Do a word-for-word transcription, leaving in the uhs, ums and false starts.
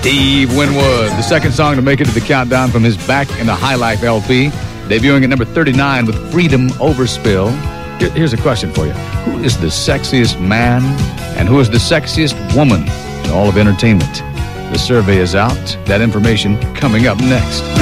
Steve Winwood, the second song to make it to the countdown from his Back in the High Life L P, debuting at number thirty-nine with Freedom Overspill. Here, here's a question for you. Who is the sexiest man and who is the sexiest woman in all of entertainment? The survey is out. That information coming up next.